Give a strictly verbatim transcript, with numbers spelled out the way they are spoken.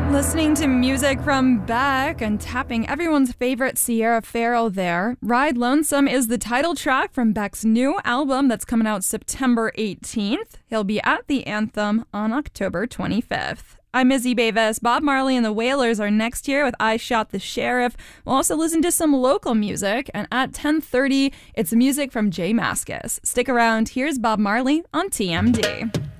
Listening to music from Beck and tapping everyone's favorite Sierra Farrell there. Ride Lonesome is the title track from Beck's new album that's coming out September eighteenth. He'll be at the Anthem on October twenty-fifth. I'm Izzy Bavis. Bob Marley and the Wailers are next year with I Shot the Sheriff. We'll also listen to some local music, and at ten thirty, it's music from J Mascis. Stick around. Here's Bob Marley on T M D.